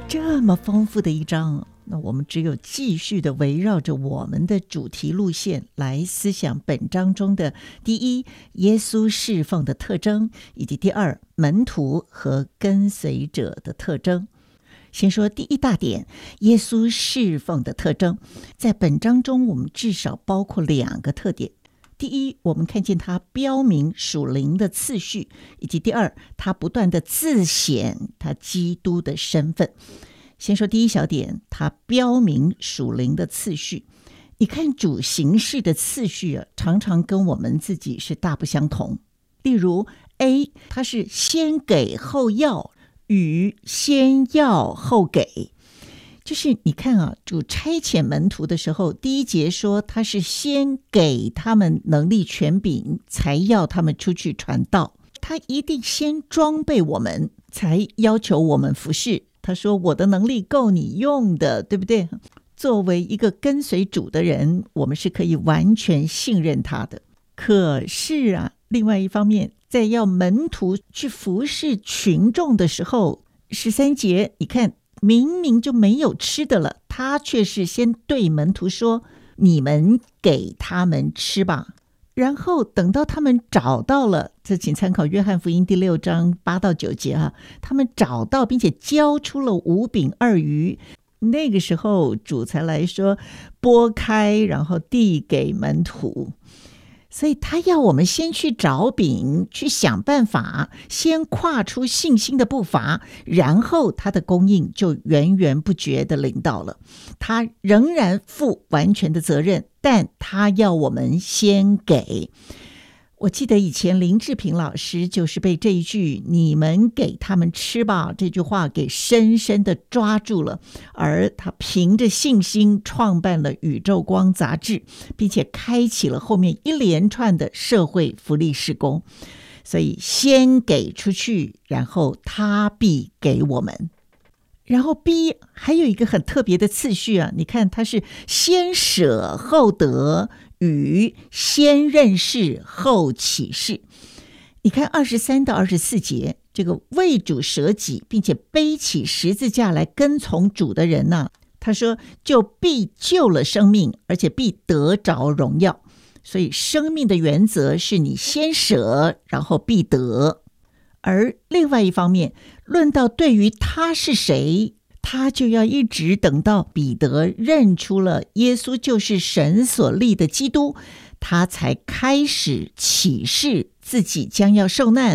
这么丰富的一章，那我们只有继续的围绕着我们的主题路线来思想本章中的第一，耶稣侍奉的特征，以及第二，门徒和跟随者的特征。先说第一大点，耶稣侍奉的特征。在本章中，我们至少包括两个特点。第一，我们看见他标明属灵的次序，以及第二，他不断的自显他基督的身份。先说第一小点，他标明属灵的次序。你看主行事的次序啊，常常跟我们自己是大不相同。例如 A， 他是先给后要，与先要后给。就是你看啊，主差遣门徒的时候，第一节说他是先给他们能力权柄，才要他们出去传道。他一定先装备我们，才要求我们服侍。他说我的能力够你用的，对不对？作为一个跟随主的人，我们是可以完全信任他的。可是啊，另外一方面，在要门徒去服侍群众的时候，13节你看明明就没有吃的了，他却是先对门徒说，你们给他们吃吧。然后等到他们找到了，这请参考约翰福音第6章8到9节啊，他们找到并且交出了5饼2鱼，那个时候主才来说拨开，然后递给门徒。所以他要我们先去找饼，去想办法，先跨出信心的步伐，然后他的供应就源源不绝的临到了。他仍然负完全的责任，但他要我们先给。我记得以前林志平老师就是被这一句你们给他们吃吧这句话给深深的抓住了，而他凭着信心创办了宇宙光杂志，并且开启了后面一连串的社会福利事工。所以先给出去，然后他必给我们。然后 B 还有一个很特别的次序啊，你看他是先舍后得，与先认识后启示。你看23到24节，这个为主舍己并且背起十字架来跟从主的人啊，他说就必救了生命，而且必得着荣耀。所以生命的原则是你先舍，然后必得。而另外一方面，论到对于他是谁，他就要一直等到彼得认出了耶稣就是神所立的基督，他才开始启示自己将要受难，